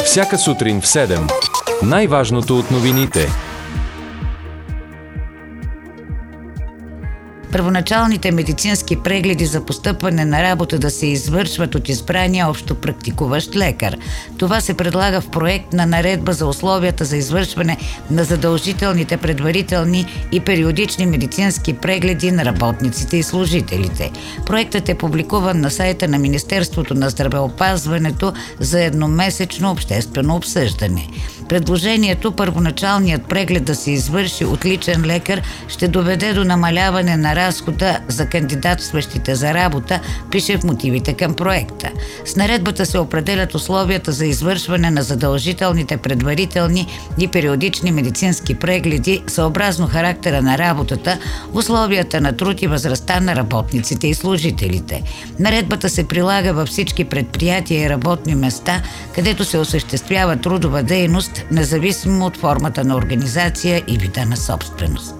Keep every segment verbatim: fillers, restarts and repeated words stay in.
Всяка сутрин в седем. Най-важното от новините. Първоначалните медицински прегледи за постъпване на работа да се извършват от избрания общопрактикуващ лекар. Това се предлага в проект на наредба за условията за извършване на задължителните предварителни и периодични медицински прегледи на работниците и служителите. Проектът е публикуван на сайта на Министерството на здравеопазването за едномесечно обществено обсъждане. Предложението първоначалният преглед да се извърши от личен лекар ще доведе до намаляване на разхода за кандидатстващите за работа, пише в мотивите към проекта. С наредбата се определят условията за извършване на задължителните предварителни и периодични медицински прегледи съобразно характера на работата, условията на труд и възрастта на работниците и служителите. Наредбата се прилага във всички предприятия и работни места, където се осъществява трудова дейност, независимо от формата на организация и вида на собственост.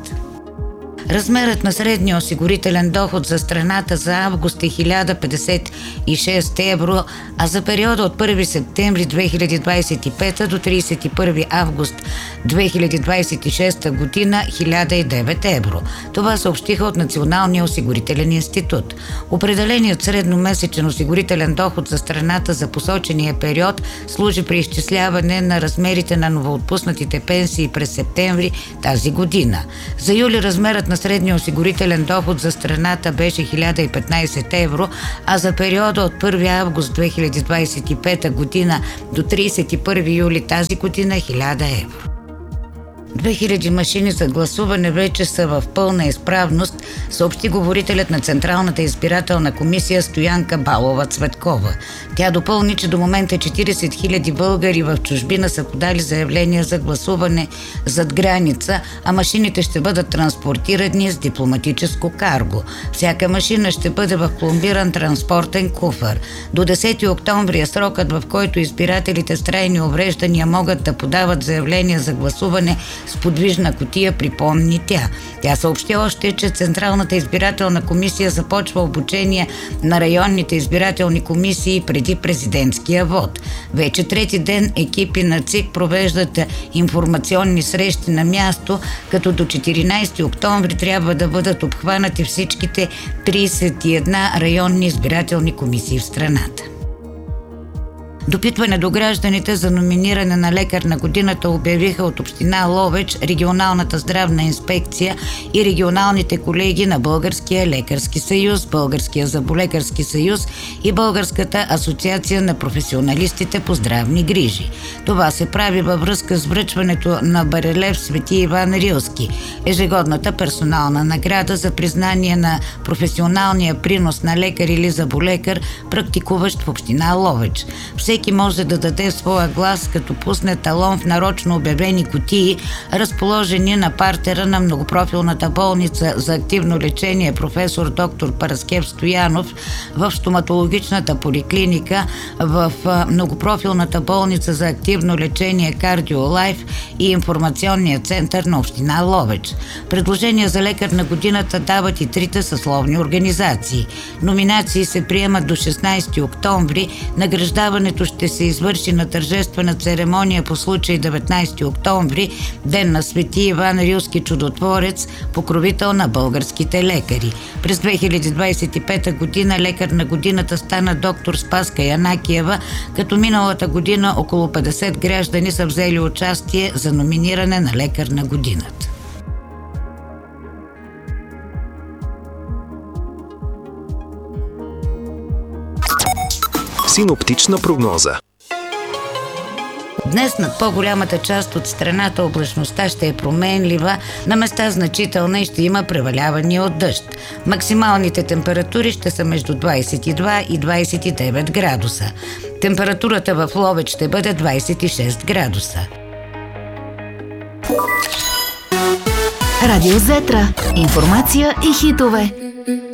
Размерът на средния осигурителен доход за страната за август е хиляда петдесет и шест евро, а за периода от първи септември две хиляди двадесет и пета до тридесет и първи август две хиляди двадесет и шеста година хиляда и девет евро. Това съобщиха от Националния осигурителен институт. Определеният средномесечен осигурителен доход за страната за посочения период служи при изчисляване на размерите на новоотпуснатите пенсии през септември тази година. За юли размерът на средния осигурителен доход за страната беше хиляда и петнадесет евро, а за периода от първи август две хиляди двадесет и пета година до тридесет и първи юли тази година хиляда евро. две хиляди машини за гласуване вече са в пълна изправност, съобщи говорителят на Централната избирателна комисия Стоянка Балова-Цветкова. Тя допълни, че до момента четиридесет хиляди българи в чужбина са подали заявления за гласуване зад граница, а машините ще бъдат транспортирани с дипломатическо карго. Всяка машина ще бъде в пломбиран транспортен куфар. До десети октомври е срокът, в който избирателите с трайни увреждания могат да подават заявления за гласуване с подвижна кутия, припомни тя. Тя съобщи още, че Централната избирателна комисия започва обучение на районните избирателни комисии преди президентския вод. Вече трети ден екипи на ЦИК провеждат информационни срещи на място, като до четиринадесети октомври трябва да бъдат обхванати всичките тридесет и една районни избирателни комисии в страната. Допитване до гражданите за номиниране на лекар на годината обявиха от община Ловеч, регионалната здравна инспекция и регионалните колеги на Българския лекарски съюз, Българския зъболекарски съюз и Българската асоциация на професионалистите по здравни грижи. Това се прави във връзка с връчването на барелев Свети Иван Рилски, ежегодната персонална награда за признание на професионалния принос на лекар или зъболекар, практикуващ в община Ловеч. Всеки може да даде своя глас, като пусне талон в нарочно обявени кутии, разположени на партера на многопрофилната болница за активно лечение професор доктор Параскев Стоянов, в стоматологичната поликлиника, в многопрофилната болница за активно лечение Кардиолайф и информационния център на община Ловеч. Предложения за лекар на годината дават и трите съсловни организации. Номинации се приемат до шестнадесети октомври, награждаването ще се извърши на тържествена церемония по случай деветнадесети октомври, ден на Свети Иван Рилски чудотворец, покровител на българските лекари. През две хиляди двадесет и пета година лекар на годината стана доктор Спаска Янакиева, като миналата година около петдесет граждани са взели участие за номиниране на лекар на годината. Синоптична прогноза. Днес над по-голямата част от страната облачността ще е променлива, на места значителна и ще има превалявания от дъжд. Максималните температури ще са между двадесет и два и двадесет и девет градуса. Температурата в Ловеч ще бъде двадесет и шест градуса. Радио Зетра. Информация и хитове.